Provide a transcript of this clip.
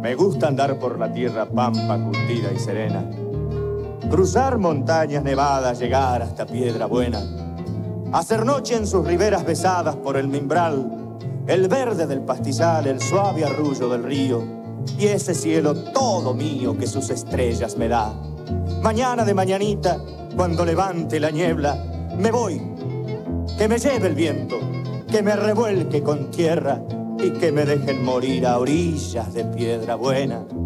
Me gusta andar por la tierra pampa curtida y serena, cruzar montañas nevadas, llegar hasta Piedra Buena, hacer noche en sus riberas besadas por el mimbral, el verde del pastizal, el suave arrullo del río y ese cielo todo mío que sus estrellas me da. Mañana de mañanita, cuando levante la niebla, me voy, que me lleve el viento, que me revuelque con tierra y que me dejen morir a orillas de Piedra Buena.